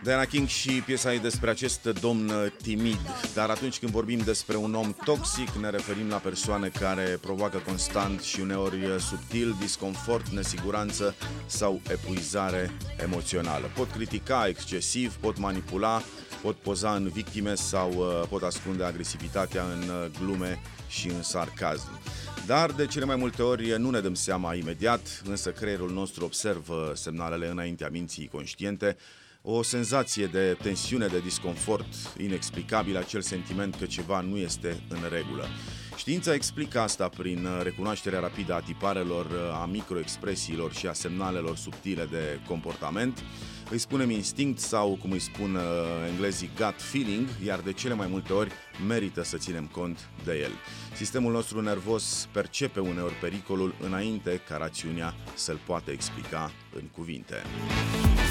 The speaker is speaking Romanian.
Diana King și piesa ei despre acest domn timid. Dar atunci când vorbim despre un om toxic, ne referim la persoane care provoacă constant și uneori subtil disconfort, nesiguranță sau epuizare emoțională. Pot critica excesiv, pot manipula, pot poza în victime sau pot ascunde agresivitatea în glume și în sarcasm. Dar de cele mai multe ori nu ne dăm seama imediat, însă creierul nostru observă semnalele înaintea minții conștiente, o senzație de tensiune, de disconfort inexplicabil, acel sentiment că ceva nu este în regulă. Știința explică asta prin recunoașterea rapidă a tiparelor, a microexpresiilor și a semnalelor subtile de comportament. Îi spunem instinct sau, cum îi spun englezii, gut feeling, iar de cele mai multe ori merită să ținem cont de el. Sistemul nostru nervos percepe uneori pericolul înainte ca rațiunea să-l poată explica în cuvinte.